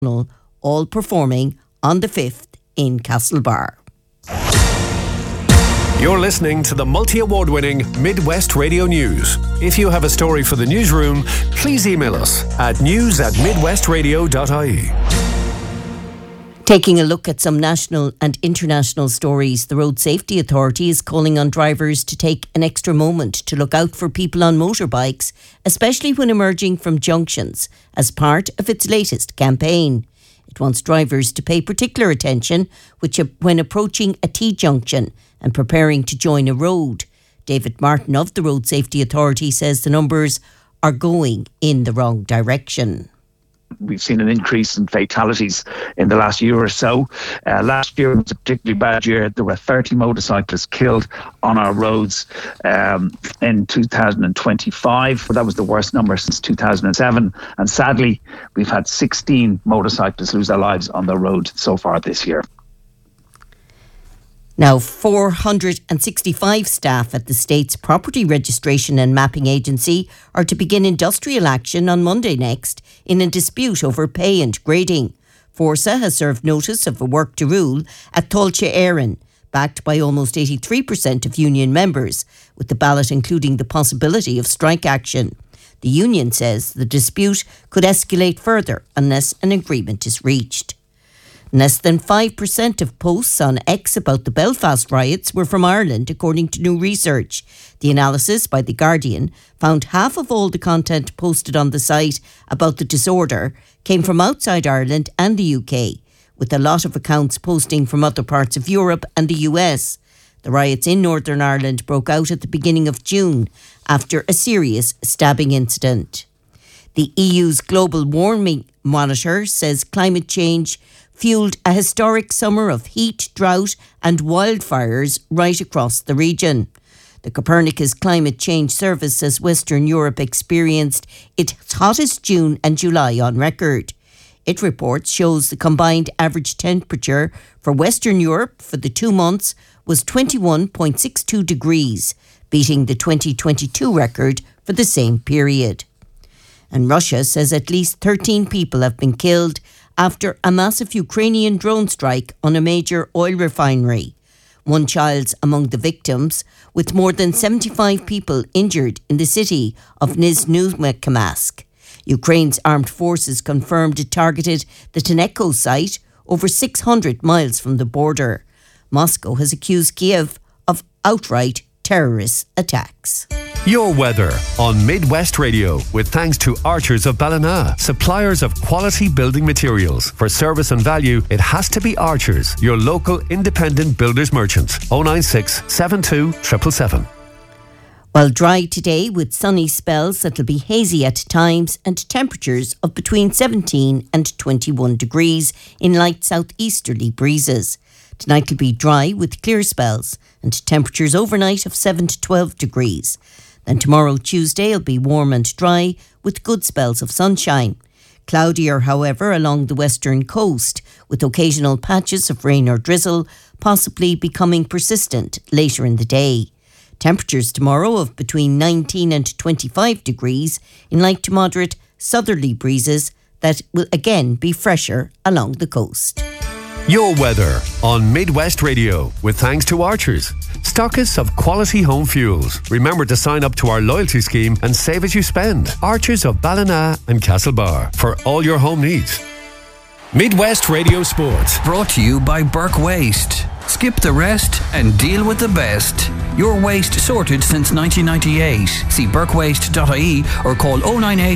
all performing on the 5th in Castlebar. You're listening to the multi-award-winning Midwest Radio News. If you have a story for the newsroom, please email us at news@midwestradio.ie. Taking a look at some national and international stories, the Road Safety Authority is calling on drivers to take an extra moment to look out for people on motorbikes, especially when emerging from junctions, as part of its latest campaign. It wants drivers to pay particular attention when approaching a T-junction and preparing to join a road. David Martin of the Road Safety Authority says the numbers are going in the wrong direction. We've seen an increase in fatalities in the last year or so. Last year was a particularly bad year. There were 30 motorcyclists killed on our roads in 2025. That was the worst number since 2007. And sadly, we've had 16 motorcyclists lose their lives on the road so far this year. Now, 465 staff at the state's Property Registration and Mapping Agency are to begin industrial action on Monday next in a dispute over pay and grading. Forsa has served notice of a work to rule at Tolcha Éireann, backed by almost 83% of union members, with the ballot including the possibility of strike action. The union says the dispute could escalate further unless an agreement is reached. Less than 5% of posts on X about the Belfast riots were from Ireland, according to new research. The analysis by The Guardian found half of all the content posted on the site about the disorder came from outside Ireland and the UK, with a lot of accounts posting from other parts of Europe and the US. The riots in Northern Ireland broke out at the beginning of June after a serious stabbing incident. The EU's global warming monitor says climate change fueled a historic summer of heat, drought and wildfires right across the region. The Copernicus Climate Change Service says Western Europe experienced its hottest June and July on record. It reports shows the combined average temperature for Western Europe for the 2 months was 21.62 degrees, beating the 2022 record for the same period. And Russia says at least 13 people have been killed after a massive Ukrainian drone strike on a major oil refinery. One child's among the victims, with more than 75 people injured in the city of Nizhny-Novgorod. Ukraine's armed forces confirmed it targeted the Tenneco site over 600 miles from the border. Moscow has accused Kiev of outright terrorist attacks. Your weather on Midwest Radio, with thanks to Archers of Ballina, suppliers of quality building materials. For service and value, it has to be Archers, your local independent builders merchants. 096 72 777. Well, dry today with sunny spells that'll be hazy at times and temperatures of between 17 and 21 degrees in light southeasterly breezes. Tonight will be dry with clear spells and temperatures overnight of 7 to 12 degrees. Then tomorrow, Tuesday, will be warm and dry with good spells of sunshine. Cloudier, however, along the western coast, with occasional patches of rain or drizzle, possibly becoming persistent later in the day. Temperatures tomorrow of between 19 and 25 degrees in light to moderate southerly breezes that will again be fresher along the coast. Your weather on Midwest Radio, with thanks to Archers, stockists of quality home fuels. Remember to sign up to our loyalty scheme and save as you spend. Archers of Ballina and Castlebar, for all your home needs. Midwest Radio Sports, brought to you by Burke Waste. Skip the rest and deal with the best. Your waste sorted since 1998. See burkewaste.ie or call 098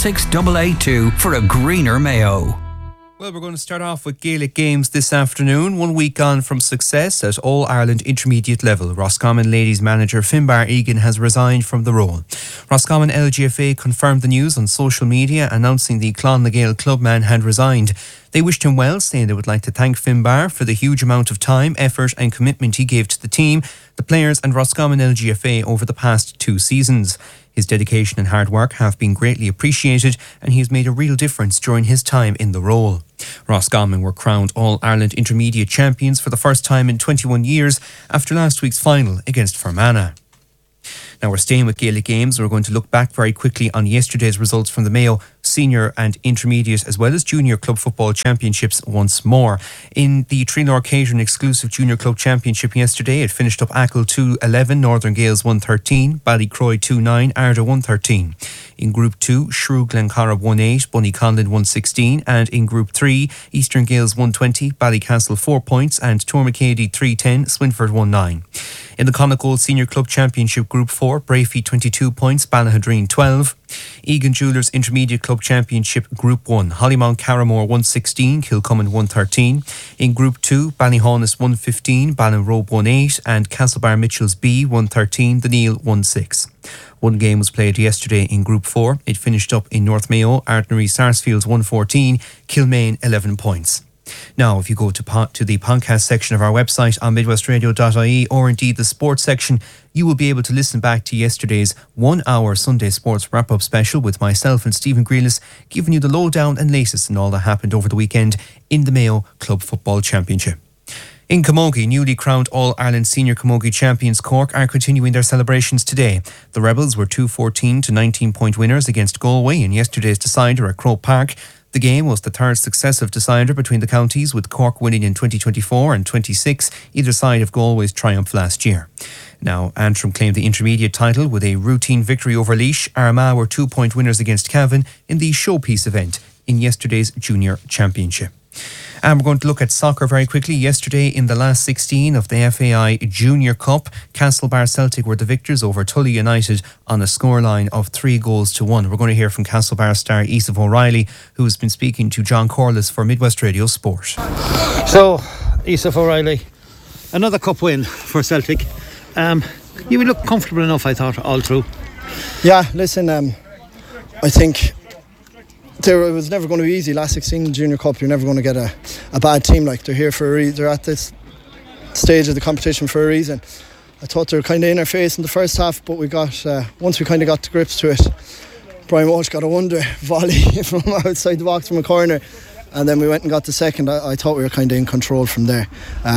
26882 for a greener Mayo. Well, we're going to start off with Gaelic games this afternoon. 1 week on from success at All-Ireland intermediate level. Roscommon ladies manager Finbar Egan has resigned from the role. Roscommon LGFA confirmed the news on social media, announcing the Clonlagale clubman had resigned. They wished him well, saying they would like to thank Finbar for the huge amount of time, effort and commitment he gave to the team, the players and Roscommon LGFA over the past 2 seasons. His dedication and hard work have been greatly appreciated, and he has made a real difference during his time in the role. Roscommon were crowned All-Ireland Intermediate champions for the first time in 21 years after last week's final against Fermanagh. Now we're staying with Gaelic games. We're going to look back very quickly on yesterday's results from the Mayo senior and intermediate as well as junior club football championships once more. In the Trinor Catering exclusive junior club championship yesterday, it finished up Achill 2-11, Northern Gales 1-13, Ballycroy 2-9, Ardagh 1-13. In Group 2, Shrew Glencorrib 1-8, Bunnyconlin 1-16, and in Group 3, Eastern Gales 1-20, Ballycastle 4 points, and Tourmakeady 3-10, Swinford 1-9. In the Connacht Senior Club Championship Group 4, Brafey 22 points, Ballahadreen 12. Egan Jewellers Intermediate Club Championship Group 1, Hollymount Carramore 1-16, Kilcummin 1-13. In Group 2, Ballyhaunis 1-15, Ballinrobe 1-8, and Castlebar Mitchells B 1-13, The Neil 1-6. One game was played yesterday in Group 4. It finished up in North Mayo, Ardnary Sarsfields 1-14, Kilmaine 11 points. Now, if you go to the podcast section of our website on midwestradio.ie, or indeed the sports section, you will be able to listen back to yesterday's 1 hour Sunday sports wrap-up special with myself and Stephen Grealis, giving you the lowdown and latest in all that happened over the weekend in the Mayo Club Football Championship. In Camogie, newly crowned All-Ireland Senior Camogie champions Cork are continuing their celebrations today. The Rebels were 2-14 to 19-point winners against Galway in yesterday's decider at Croke Park. The game was the third successive decider between the counties, with Cork winning in 2024 and 26, either side of Galway's triumph last year. Now, Antrim claimed the intermediate title with a routine victory over Laois. Armagh were 2-point winners against Cavan in the showpiece event in yesterday's junior championship. And we're going to look at soccer very quickly. Yesterday, in the last 16 of the FAI Junior Cup, Castlebar Celtic were the victors over Tully United on a scoreline of 3-1. We're going to hear from Castlebar star Easaph O'Reilly, who has been speaking to John Corliss for Midwest Radio Sport. So, Easaph O'Reilly, another cup win for Celtic. You would look comfortable enough, I thought, all through. Yeah, listen, I think it was never going to be easy. Last 16 in the Junior Cup, you're never going to get a bad team. Like, they're here for a reason. They're at this stage of the competition for a reason. I thought they were kind of in our face in the first half, but we got once we kind of got to grips to it, Brian Walsh got a wonder volley from outside the box from a corner, and then we went and got the second. I thought we were kind of in control from there.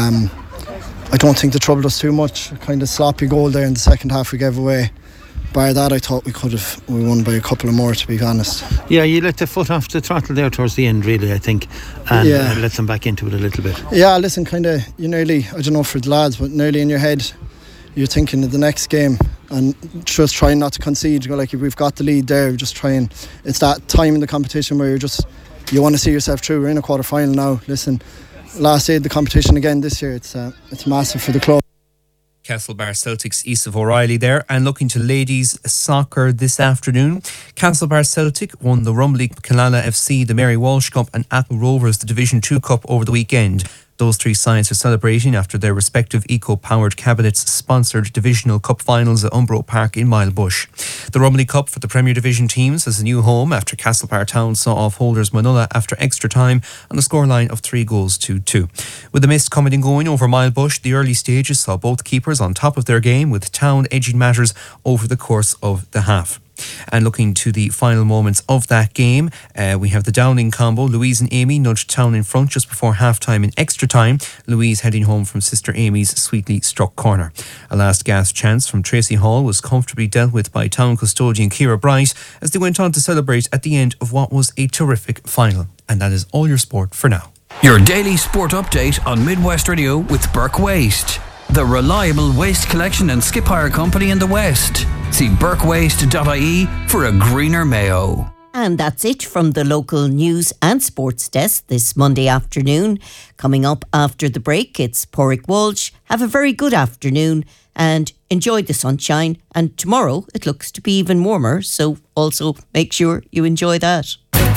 I don't think they troubled us too much. A kind of sloppy goal there in the second half we gave away. Bar that, I thought we won by a couple of more, to be honest. Yeah, you let the foot off the throttle there towards the end, really, I think, and let them back into it a little bit. Yeah, listen, kind of, you nearly, I don't know for the lads, but nearly in your head, you're thinking of the next game and just trying not to concede. You go, like, if we've got the lead there, just trying. It's that time in the competition where you want to see yourself through. We're in a quarter final now. Listen, last day of the competition again this year. It's massive for the club. Castlebar Celtic's Easaph O'Reilly there. And looking to ladies soccer this afternoon, Castlebar Celtic won the Rumley Killala FC, the Mary Walsh Cup, and Achill Rovers the Division 2 Cup over the weekend. Those three sides are celebrating after their respective eco-powered cabinets sponsored divisional cup finals at Umbro Park in Milebush. The Rumley Cup for the Premier Division teams has a new home after Castlebar Town saw off holders Manulla after extra time on a scoreline of 3-2. With the mist coming and going over Milebush, the early stages saw both keepers on top of their game, with Town edging matters over the course of the half. And looking to the final moments of that game, we have the Downing combo. Louise and Amy nudged Town in front just before half-time in extra time, Louise heading home from sister Amy's sweetly struck corner. A last gasp chance from Tracy Hall was comfortably dealt with by Town custodian Ciara Bright as they went on to celebrate at the end of what was a terrific final. And that is all your sport for now. Your daily sport update on Midwest Radio with Burke Waste, the reliable waste collection and skip hire company in the West. See burkewaste.ie for a greener Mayo. And that's it from the local news and sports desk this Monday afternoon. Coming up after the break, it's Pádraig Walsh. Have a very good afternoon and enjoy the sunshine. And tomorrow it looks to be even warmer, so also make sure you enjoy that.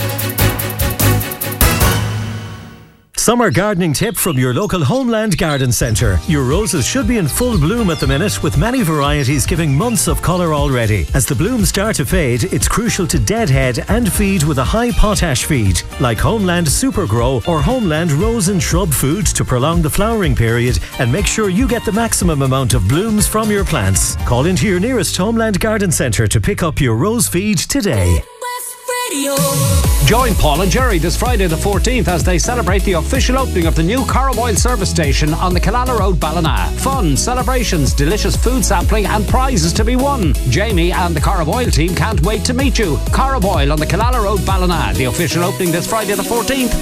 Summer gardening tip from your local Homeland Garden Centre. Your roses should be in full bloom at the minute, with many varieties giving months of colour already. As the blooms start to fade, it's crucial to deadhead and feed with a high potash feed, like Homeland Super Grow or Homeland Rose and Shrub Food, to prolong the flowering period and make sure you get the maximum amount of blooms from your plants. Call into your nearest Homeland Garden Centre to pick up your rose feed today. Radio. Join Paul and Jerry this Friday the 14th as they celebrate the official opening of the new Caraboyle service station on the Killala Road, Ballina. Fun, celebrations, delicious food sampling and prizes to be won. Jamie and the Caraboyle team can't wait to meet you. Caraboyle on the Killala Road, Ballina. The official opening this Friday the 14th.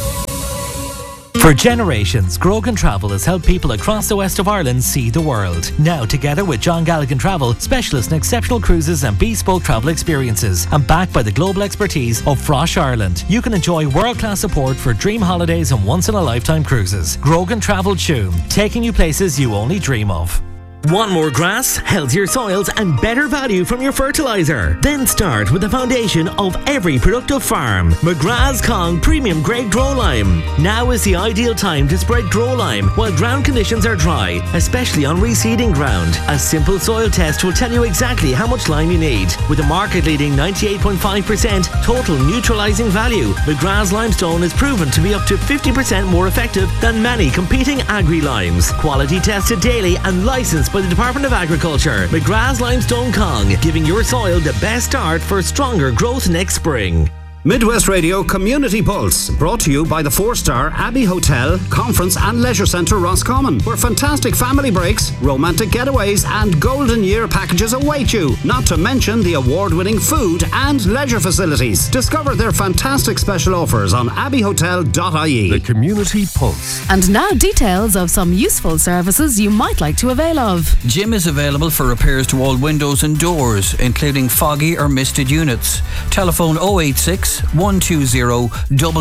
For generations, Grogan Travel has helped people across the west of Ireland see the world. Now, together with John Galligan Travel, specialists in exceptional cruises and bespoke travel experiences, and backed by the global expertise of Frosh Ireland, you can enjoy world-class support for dream holidays and once-in-a-lifetime cruises. Grogan Travel Tuam, taking you places you only dream of. Want more grass, healthier soils and better value from your fertiliser? Then start with the foundation of every productive farm. McGrath's Kong Premium Grade Grow Lime. Now is the ideal time to spread Grow Lime while ground conditions are dry, especially on reseeding ground. A simple soil test will tell you exactly how much lime you need. With a market-leading 98.5% total neutralising value, McGrath's Limestone is proven to be up to 50% more effective than many competing agri-limes. Quality tested daily and licensed by the Department of Agriculture. McGrath's Limestone Kong, giving your soil the best start for stronger growth next spring. Midwest Radio Community Pulse, brought to you by the 4-star Abbey Hotel, Conference and Leisure Centre Roscommon, where fantastic family breaks, romantic getaways and golden year packages await you, not to mention the award-winning food and leisure facilities. Discover their fantastic special offers on abbeyhotel.ie. The Community Pulse. And now details of some useful services you might like to avail of. Jim is available for repairs to all windows and doors, including foggy or misted units. Telephone 086 120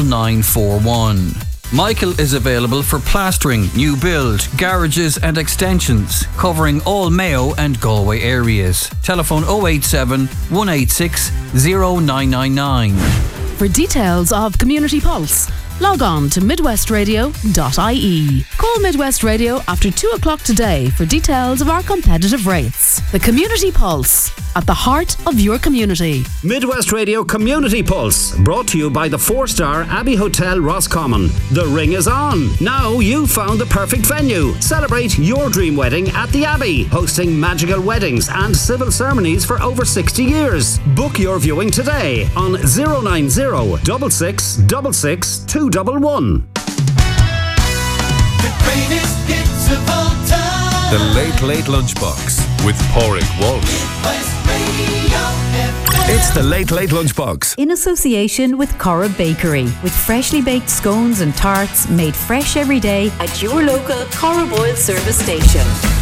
9941. Michael is available for plastering, new build, garages and extensions, covering all Mayo and Galway areas. Telephone 087 186 0999. For details of Community Pulse, log on to midwestradio.ie. Call Midwest Radio after 2 o'clock today for details of our competitive rates. The Community Pulse, at the heart of your community. Midwest Radio Community Pulse, brought to you by the 4-star Abbey Hotel Roscommon. The ring is on. Now you've found the perfect venue. Celebrate your dream wedding at the Abbey, hosting magical weddings and civil ceremonies for over 60 years. Book your viewing today on 090 6666 211. The greatest hits of all time. The Late Late Lunchbox with Pádraig Walsh. It's the Late Late Lunchbox. In association with Cora Bakery, with freshly baked scones and tarts made fresh every day at your local Caraboyle service station.